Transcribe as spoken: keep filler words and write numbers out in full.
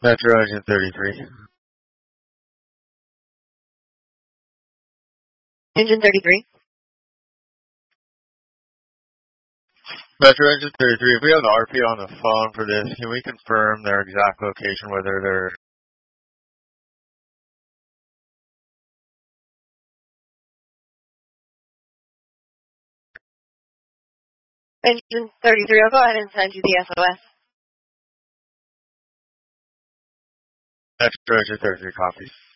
Metro Engine thirty-three. Engine thirty-three. Metro Engine thirty-three, if we have the R P on the phone for this, can we confirm their exact location, whether they're... Engine thirty-three, I'll go ahead and send you the S O S. Metro Engine thirty-three copies.